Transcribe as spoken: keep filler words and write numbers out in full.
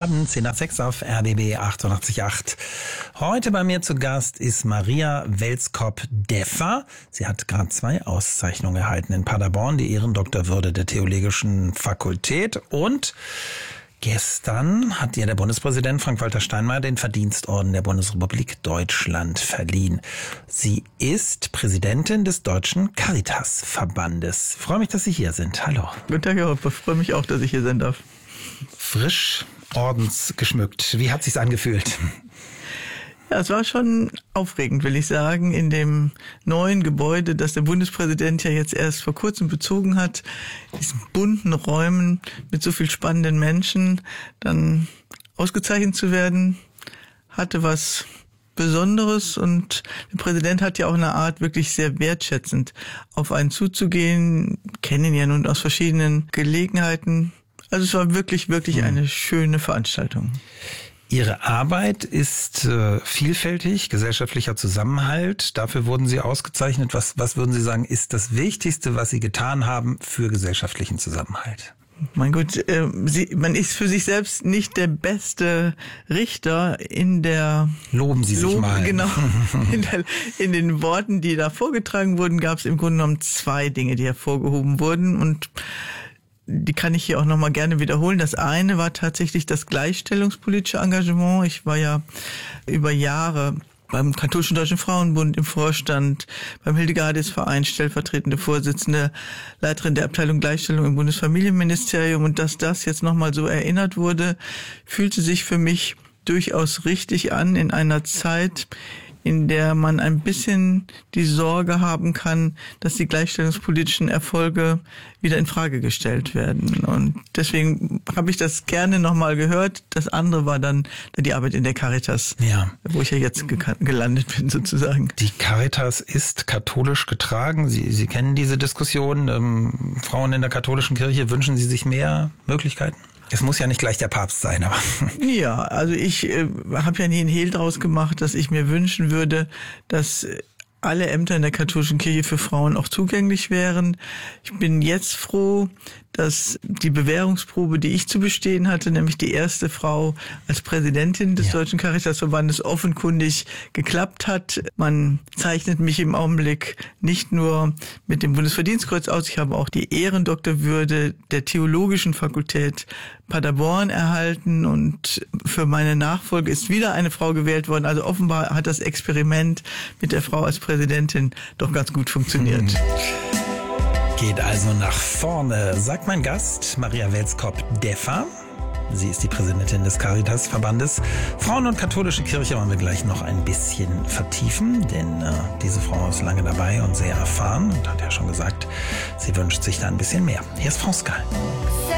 Abend, zehn nach sechs auf R B B achtundachtzig Komma acht. Heute bei mir zu Gast ist Maria Welskop-Deffer. Sie hat gerade zwei Auszeichnungen erhalten in Paderborn, die Ehrendoktorwürde der Theologischen Fakultät, und gestern hat ihr der Bundespräsident Frank-Walter Steinmeier den Verdienstorden der Bundesrepublik Deutschland verliehen. Sie ist Präsidentin des Deutschen Caritas-Verbandes. Ich freue mich, dass Sie hier sind. Hallo. Guten Tag, Herr Hoppe. Ich freue mich auch, dass ich hier sein darf. Frisch, ordensgeschmückt. Wie hat es sich angefühlt? Ja, es war schon aufregend, will ich sagen, in dem neuen Gebäude, das der Bundespräsident ja jetzt erst vor kurzem bezogen hat, diesen bunten Räumen mit so viel spannenden Menschen, dann ausgezeichnet zu werden, hatte was Besonderes, und der Präsident hat ja auch eine Art, wirklich sehr wertschätzend auf einen zuzugehen, kennen ihn ja nun aus verschiedenen Gelegenheiten. Also es war wirklich, wirklich eine schöne Veranstaltung. Ihre Arbeit ist äh, vielfältig, gesellschaftlicher Zusammenhalt. Dafür wurden Sie ausgezeichnet. Was, was würden Sie sagen, ist das Wichtigste, was Sie getan haben für gesellschaftlichen Zusammenhalt? Mein Gott, äh, Sie, man ist für sich selbst nicht der beste Richter in der... Loben Sie sich Lob, mal. Genau. In, der, in den Worten, die da vorgetragen wurden, gab es im Grunde genommen zwei Dinge, die hervorgehoben wurden, und die kann ich hier auch nochmal gerne wiederholen. Das eine war tatsächlich das gleichstellungspolitische Engagement. Ich war ja über Jahre beim Katholischen Deutschen Frauenbund im Vorstand, beim Hildegardis-Verein stellvertretende Vorsitzende, Leiterin der Abteilung Gleichstellung im Bundesfamilienministerium. Und dass das jetzt nochmal so erinnert wurde, fühlte sich für mich durchaus richtig an in einer Zeit, in der man ein bisschen die Sorge haben kann, dass die gleichstellungspolitischen Erfolge wieder in Frage gestellt werden. Und deswegen habe ich das gerne nochmal gehört. Das andere war dann die Arbeit in der Caritas, ja, wo ich ja jetzt gelandet bin sozusagen. Die Caritas ist katholisch getragen. Sie, Sie kennen diese Diskussion. Ähm, Frauen in der katholischen Kirche, wünschen Sie sich mehr Möglichkeiten? Es muss ja nicht gleich der Papst sein, aber... Ja, also ich äh, habe ja nie einen Hehl draus gemacht, dass ich mir wünschen würde, dass alle Ämter in der katholischen Kirche für Frauen auch zugänglich wären. Ich bin jetzt froh, dass die Bewährungsprobe, die ich zu bestehen hatte, nämlich die erste Frau als Präsidentin des ja. Deutschen Caritasverbandes, offenkundig geklappt hat. Man zeichnet mich im Augenblick nicht nur mit dem Bundesverdienstkreuz aus, ich habe auch die Ehrendoktorwürde der Theologischen Fakultät Paderborn erhalten, und für meine Nachfolge ist wieder eine Frau gewählt worden. Also offenbar hat das Experiment mit der Frau als Präsidentin doch ganz gut funktioniert. Mhm. Geht also nach vorne, sagt mein Gast Maria Welskop-Deffer. Sie ist die Präsidentin des Caritas-Verbandes. Frauen und katholische Kirche wollen wir gleich noch ein bisschen vertiefen, denn äh, diese Frau ist lange dabei und sehr erfahren und hat ja schon gesagt, sie wünscht sich da ein bisschen mehr. Hier ist Frau Skal.